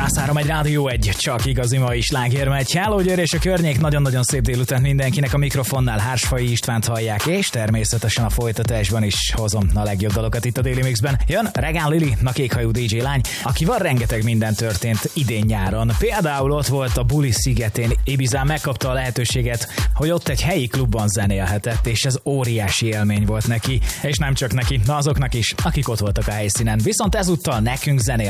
103 egy Rádió 1, csak igazi mai sláger megy. Hello, Győr és a környék, nagyon-nagyon szép délután mindenkinek, a mikrofonnál Hársfai Istvánt hallják, és természetesen a folytatásban is hozom a legjobb dalokat itt a Daily Mixben. Jön Regán Lili, a kékhajú DJ lány, akivel rengeteg minden történt idén nyáron. Például ott volt a Buli szigetén, Ibizán megkapta a lehetőséget, hogy ott egy helyi klubban zenélhetett, és ez óriási élmény volt neki, és nem csak neki, azoknak is, akik ott voltak a helyszínen. Viszont ezúttal nekünk zenél.